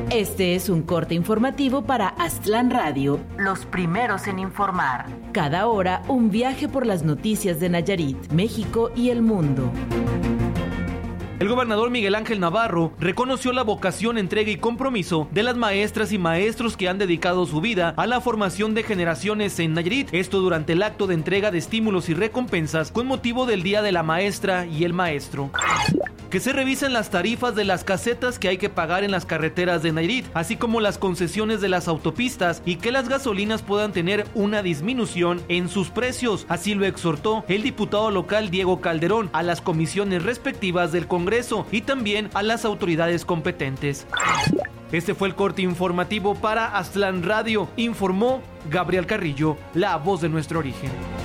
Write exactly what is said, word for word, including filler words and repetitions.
Este es un corte informativo para Aztlán Radio, los primeros en informar. Cada hora, un viaje por las noticias de Nayarit, México y el mundo. El gobernador Miguel Ángel Navarro reconoció la vocación, entrega y compromiso de las maestras y maestros que han dedicado su vida a la formación de generaciones en Nayarit. Esto durante el acto de entrega de estímulos y recompensas con motivo del Día de la Maestra y el Maestro. Que se revisen las tarifas de las casetas que hay que pagar en las carreteras de Nayarit, así como las concesiones de las autopistas, y que las gasolinas puedan tener una disminución en sus precios. Así lo exhortó el diputado local Diego Calderón a las comisiones respectivas del Congreso y también a las autoridades competentes. Este fue el corte informativo para Aztlán Radio. Informó Gabriel Carrillo, la voz de nuestro origen.